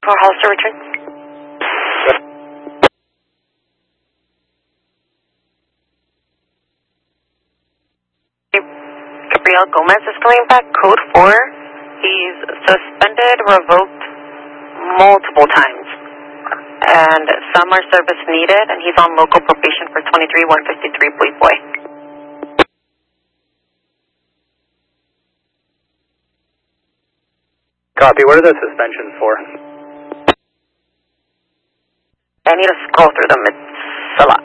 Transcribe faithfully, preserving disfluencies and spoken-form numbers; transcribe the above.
For Hollister return. Gabriel Gomez is coming back, code four. He's suspended, revoked multiple times. And summer service needed, and he's on local probation for twenty-three one fifty-three Bleep Boy. Copy, what are the suspensions for? I need to scroll through them, it's a lot.